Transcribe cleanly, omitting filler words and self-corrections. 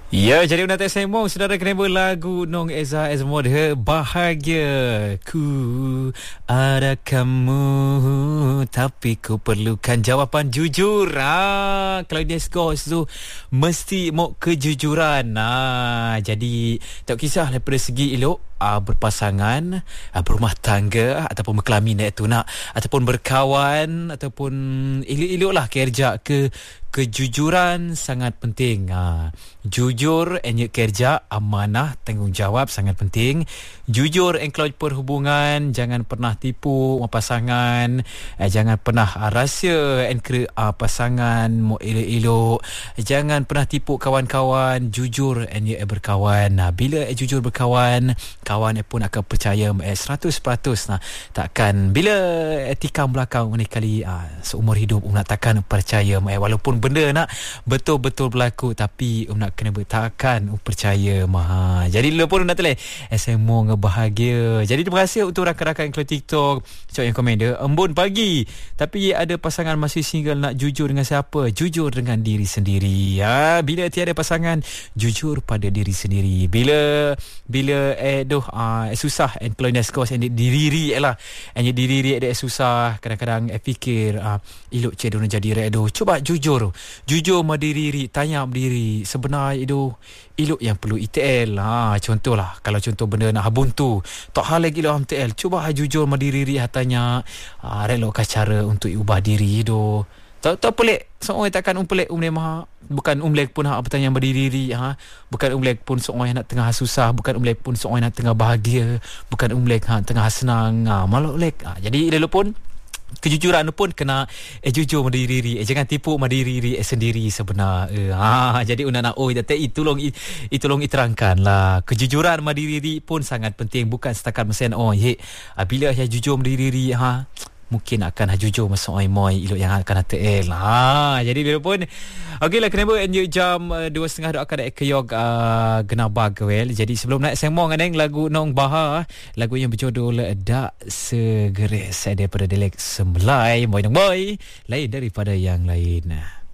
Ya, jadi nak sembang saudara kena lagu Nong Eza Ezmod bahagia ku ada kamu tapi ku perlukan jawapan jujur. Kalau dia skor tu mesti mau kejujuran. Jadi tak kisah daripada segi elok berpasangan, berumah tangga ataupun berkelamin tu nak, ataupun berkawan ataupun elok-elok lah kerja kejujuran sangat penting. Jujur and kerja, amanah, tanggungjawab sangat penting. Jujur and kalau perhubungan, jangan pernah tipu pasangan, jangan pernah rahsia and pasangan mau elok-elok, jangan pernah tipu kawan-kawan. Jujur and berkawan. Bila jujur berkawan, kawan pun akan percaya 100%. Takkan bila tikam belakang ni kali seumur hidup nak takkan percaya walaupun benda nak betul-betul berlaku, tapi nak kena takkan percaya Jadi dulu pun nak teleh semua ngebahagia. Jadi terima kasih untuk rakan-rakan yang TikTok yang komen dia embun pagi tapi ada pasangan masih single, nak jujur dengan siapa? Jujur dengan diri sendiri. Bila tiada pasangan, jujur pada diri sendiri. Bila susah and kalau nak skos and diri lah and diri ada susah, kadang-kadang fikir elok cedon jadi redo. Cuba jujur sama diri, tanya diri sebenar itu elok yang perlu ITL. Contohlah kalau contoh benda nak buntu tak hal lagi lah ITL, cuba jujur sama diri tanya relokah cara untuk ubah diri itu. Tak pelik seorang takkan pelik bukan umlek pun bertanya berdiri bukan umlek pun seorang yang nak tengah susah, bukan umlek pun seorang yang nak tengah bahagia, bukan umlek tengah senang malu lek. Jadi dulu pun kejujuran pun kena jujur sama diri, jangan tipu sama diri sendiri sebenar. Jadi nak tolong iterangkan lah, kejujuran sama diri pun sangat penting, bukan setakat mesin bila saya jujur sama diri mungkin akan jujur masa moi elok yang akan ATL. Jadi dia pun okeylah kenapa enjoy jam 2.30 akan ada keyog genaba gwel. Jadi sebelum nak sembang dengan lagu Nong Baha, lagu yang berjudul Dak Segeris daripada Delek Semblai, boy lain daripada yang lain.